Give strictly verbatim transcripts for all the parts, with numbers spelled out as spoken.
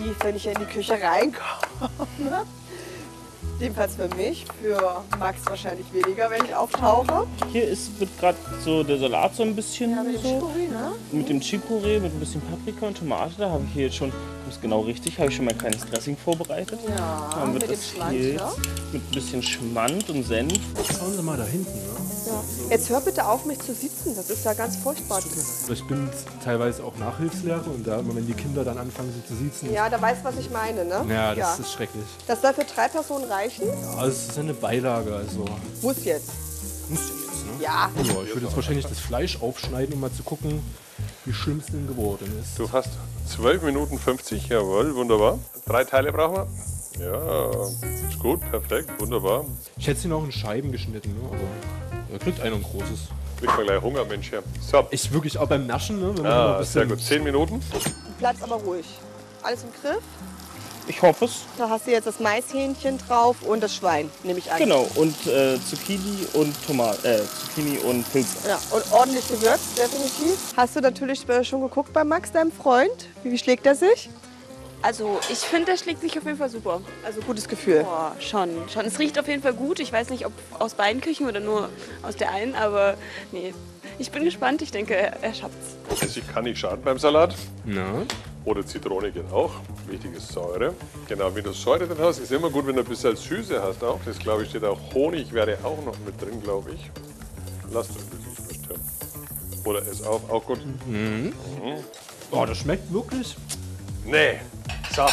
tief, wenn ich in die Küche reinkomme. Jedenfalls für mich, für Max wahrscheinlich weniger, wenn ich auftauche. Hier ist, wird gerade so der Salat so ein bisschen Ja, mit dem so. Chicorée, ne? Mit dem Chicorée, mit ein bisschen Paprika und Tomate. Da habe ich hier jetzt schon, das ist genau richtig, habe ich schon mein kleines Dressing vorbereitet. Ja, Dann wird mit dem das Schmand, hier ja. mit ein bisschen Schmand und Senf. Schauen Sie mal da hinten. Ne? Ja. Jetzt hör bitte auf, mich zu sitzen. Das ist ja ganz furchtbar. Ich bin teilweise auch Nachhilfslehrer und da, wenn die Kinder dann anfangen, sich zu siezen. Ja, da weißt du, was ich meine, ne? Ja, das Ja. ist schrecklich. Das soll für drei Personen reichen? Also es ist eine Beilage, also Muss jetzt. muss jetzt, ne? Ja. Ja, ich würde jetzt wahrscheinlich das Fleisch aufschneiden, um mal zu gucken, wie schlimm es denn geworden ist. Du hast zwölf Minuten fünfzig, jawohl, wunderbar. Drei Teile brauchen wir. Ja, ist gut, perfekt, wunderbar. Ich hätte sie noch in Scheiben geschnitten, ne? aber da kriegt einer ein großes. Kriegt man gleich Hunger, Mensch. Hier. So, Ich wirklich auch beim Naschen, ne? Wenn man mal ein ah, bisschen- sehr gut. Zehn Minuten. Bleibst aber ruhig. Alles im Griff? Ich hoffe es. Da hast du jetzt das Maishähnchen drauf und das Schwein, nehme ich an. Genau, und äh, Zucchini und Tomat, äh, Zucchini und Pilze. Ja, und ordentlich gewürzt, definitiv. Hast du natürlich äh, schon geguckt bei Max, deinem Freund? Wie, wie schlägt er sich? Also ich finde, der schlägt sich auf jeden Fall super. Also gutes Gefühl. Boah, schon, schon. Es riecht auf jeden Fall gut. Ich weiß nicht, ob aus beiden Küchen oder nur aus der einen, aber nee. Ich bin gespannt. Ich denke, er, er schafft's. Essig kann nicht schaden beim Salat. Na? Oder Zitrone geht auch. Wichtig ist Säure. Genau, wenn du Säure drin hast, ist immer gut, wenn du ein bisschen Süße hast auch. Das, glaube ich, steht auch. Honig wäre auch noch mit drin, glaube ich. Lass das wirklich verstehen. Oder ist auch, auch gut. Oh, das schmeckt wirklich. Nee, so.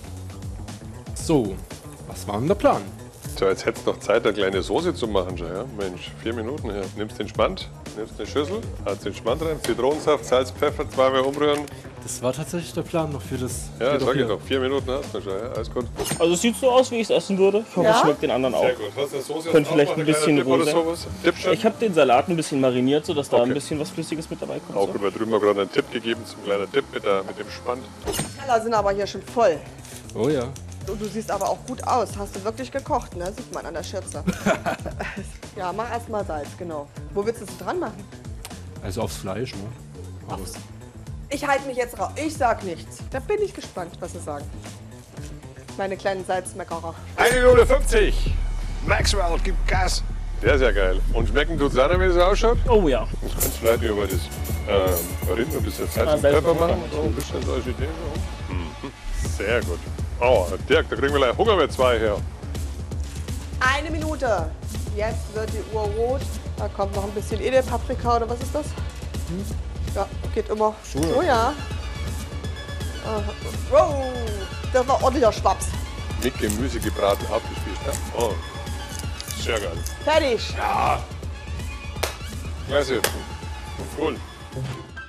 So, was war denn der Plan? So, jetzt hättest du noch Zeit, eine kleine Soße zu machen schon, ja? Mensch, vier Minuten hier. Nimmst den Schmand, nimmst eine Schüssel, hast den Schmand rein, Zitronensaft, Salz, Pfeffer, zweimal umrühren. Das war tatsächlich der Plan noch für das. Ja, Geht doch sag ich hier. doch, vier Minuten hast du schon, ja? Alles gut. Also es sieht so aus, wie ich es essen würde. Ich hoffe, Ja? es schmeckt den anderen auch. Sehr gut. Hast du eine Soße? Könnte jetzt vielleicht auch ein noch, bisschen kleiner Dip oder rosa. sowas? Dip schon? Ich habe den Salat ein bisschen mariniert, sodass da Okay. ein bisschen was Flüssiges mit dabei kommt. Auch So. gut, weil drüben haben wir gerade einen Tipp gegeben zum kleinen Dip mit, der, mit dem Spand. Die Teller sind aber hier schon voll. Oh ja. Und du siehst aber auch gut aus. Hast du wirklich gekocht, ne? Sieht man an der Schürze. Ja, mach erst mal Salz, genau. Wo willst du es dran machen? Also aufs Fleisch, ne? Aber es- Ich halte mich jetzt raus. Ich sag nichts. Da bin ich gespannt, was sie sagen. Meine kleinen Salzmeckerer. eine Minute fünfzig. Maxwell gibt Gas. Sehr, sehr geil. Und schmecken tut's auch noch, wie es ausschaut? Oh ja. Du kannst vielleicht über das ähm, Rind ein bisschen Salz Ah, und Salz Pfeffer und machen. Pfeffer. So ein bisschen so als Idee. So. Mhm. Sehr gut. Oh, Dirk, da kriegen wir gleich Hunger mit zwei her. Eine Minute. Jetzt wird die Uhr rot. Da kommt noch ein bisschen Edelpaprika oder was ist das? Ja, geht immer. Oh ja. Aha. Wow, das war ordentlicher Schwaps. Mit Gemüse gebraten abgespielt. Ja? Oh, sehr geil. Fertig. Klasse. Cool.